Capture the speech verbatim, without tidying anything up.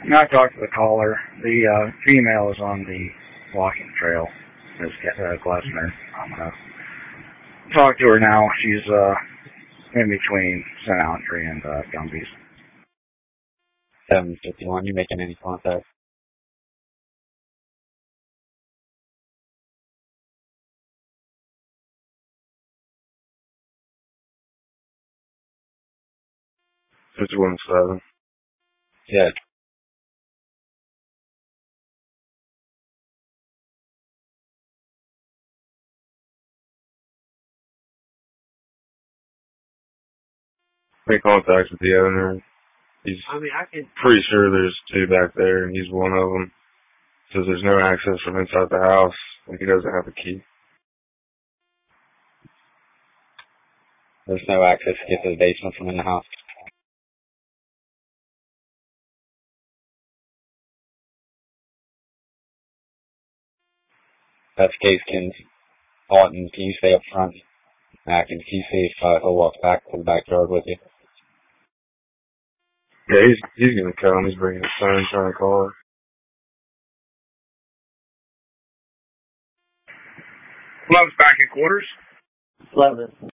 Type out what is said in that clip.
I talked to the caller. The uh, female is on the walking trail, Miss uh, Glessner. I'm going to talk to her now. She's uh, in between Saint Andre and uh, Gumby's. seven fifty-one, you making any contact? fifty-one seven. Yeah. Make contact with the owner. He's I mean, I can... pretty sure there's two back there, and he's one of them. Says there's no access from inside the house, and he doesn't have a key. There's no access to get to the basement from in the house. That's the case, can Alton, can you stay up front? Acting, can you see if uh, he'll walk back to the backyard with you? Yeah, he's he's gonna come. He's bringing his son, trying to call her. Love's back in quarters. Love it.